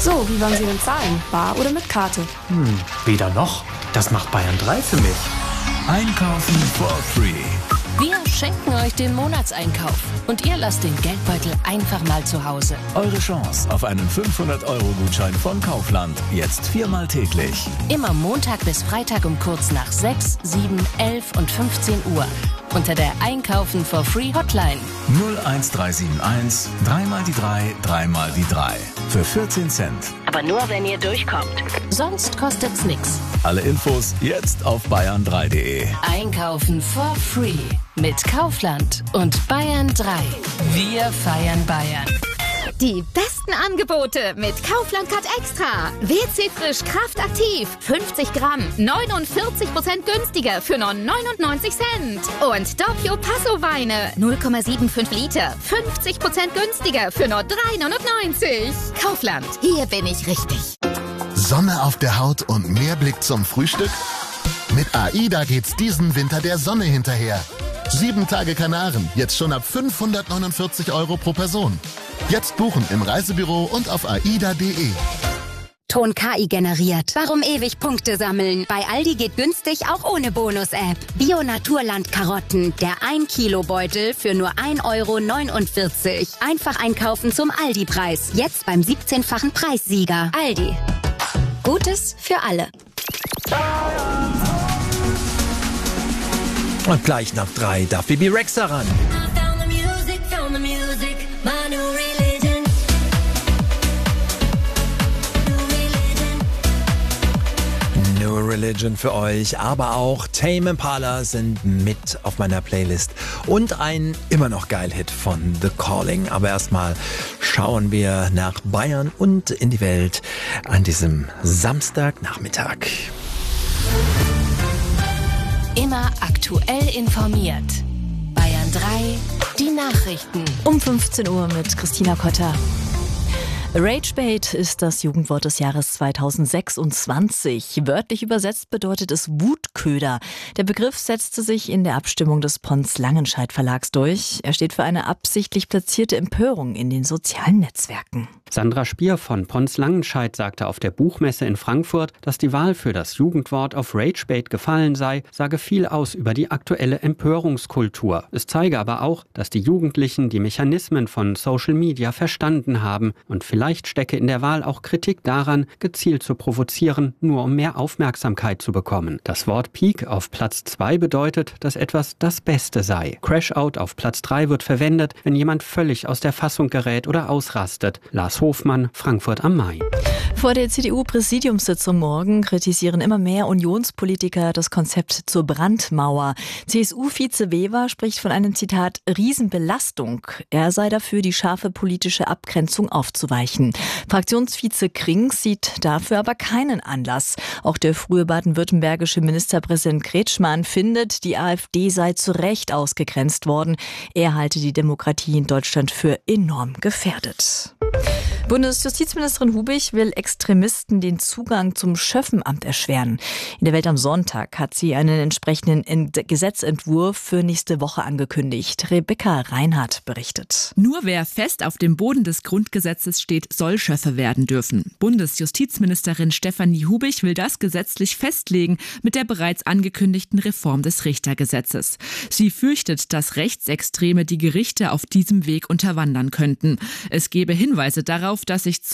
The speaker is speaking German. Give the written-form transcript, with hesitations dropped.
So, wie wollen Sie denn zahlen? Bar oder mit Karte? Weder noch. Das macht Bayern 3 für mich. Einkaufen for free. Wir schenken euch den Monatseinkauf und ihr lasst den Geldbeutel einfach mal zu Hause. Eure Chance auf einen 500-Euro-Gutschein von Kaufland. Jetzt 4-mal täglich. Immer Montag bis Freitag um kurz nach 6, 7, 11 und 15 Uhr. Unter der Einkaufen for free Hotline. 01371 3 mal die 3, 3 mal die 3. Für 14 Cent. Aber nur, wenn ihr durchkommt. Sonst kostet's nix. Alle Infos jetzt auf bayern3.de. Einkaufen for free. Mit Kaufland und Bayern 3. Wir feiern Bayern. Die besten Angebote mit Kaufland Cut Extra. WC Frisch Kraftaktiv. 50 Gramm. 49% günstiger für nur 99 Cent. Und Doppio Passo Weine. 0,75 Liter. 50% günstiger für nur 3,99. Kaufland. Hier bin ich richtig. Sonne auf der Haut und mehr Blick zum Frühstück? Mit AIDA geht's diesen Winter der Sonne hinterher. 7 Tage Kanaren, jetzt schon ab 549 € pro Person. Jetzt buchen im Reisebüro und auf aida.de. Ton KI generiert. Warum ewig Punkte sammeln? Bei Aldi geht günstig auch ohne Bonus-App. Bio-Naturland-Karotten. Der 1-Kilo-Beutel für nur 1,49 €. Einfach einkaufen zum Aldi-Preis. Jetzt beim 17-fachen Preissieger. Aldi. Gutes für alle. Und gleich nach 3 darf Bibi Rexha ran. New Religion für euch, aber auch Tame Impala sind mit auf meiner Playlist und ein immer noch Geil-Hit von The Calling. Aber erstmal schauen wir nach Bayern und in die Welt an diesem Samstagnachmittag. Immer aktuell informiert. Bayern 3, die Nachrichten. Um 15 Uhr mit Christina Kotter. Ragebait ist das Jugendwort des Jahres 2026. Wörtlich übersetzt bedeutet es Wutköder. Der Begriff setzte sich in der Abstimmung des Pons Langenscheidt Verlags durch. Er steht für eine absichtlich platzierte Empörung in den sozialen Netzwerken. Sandra Spier von Pons Langenscheidt sagte auf der Buchmesse in Frankfurt, dass die Wahl für das Jugendwort auf Ragebait gefallen sei, sage viel aus über die aktuelle Empörungskultur. Es zeige aber auch, dass die Jugendlichen die Mechanismen von Social Media verstanden haben und vielleicht stecke in der Wahl auch Kritik daran, gezielt zu provozieren, nur um mehr Aufmerksamkeit zu bekommen. Das Wort Peak auf Platz 2 bedeutet, dass etwas das Beste sei. Crashout auf Platz 3 wird verwendet, wenn jemand völlig aus der Fassung gerät oder ausrastet. Lars Hofmann, Frankfurt am Main. Vor der CDU-Präsidiumssitzung morgen kritisieren immer mehr Unionspolitiker das Konzept zur Brandmauer. CSU-Vize Weber spricht von einem, Zitat, Riesenbelastung. Er sei dafür, die scharfe politische Abgrenzung aufzuweichen. Fraktionsvize Krings sieht dafür aber keinen Anlass. Auch der frühe baden-württembergische Ministerpräsident Kretschmann findet, die AfD sei zu Recht ausgegrenzt worden. Er halte die Demokratie in Deutschland für enorm gefährdet. Bundesjustizministerin Hubich will Extremisten den Zugang zum Schöffenamt erschweren. In der Welt am Sonntag hat sie einen entsprechenden Gesetzentwurf für nächste Woche angekündigt. Rebecca Reinhardt berichtet. Nur wer fest auf dem Boden des Grundgesetzes steht, soll Schöffe werden dürfen. Bundesjustizministerin Stefanie Hubich will das gesetzlich festlegen mit der bereits angekündigten Reform des Richtergesetzes. Sie fürchtet, dass Rechtsextreme die Gerichte auf diesem Weg unterwandern könnten. Es gebe Hinweise darauf, dass sich